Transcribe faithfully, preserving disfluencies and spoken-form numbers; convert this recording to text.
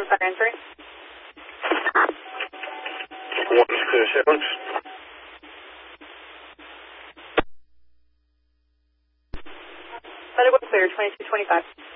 fire entry. One is clear, seven. Medical clear, twenty-two twenty-five.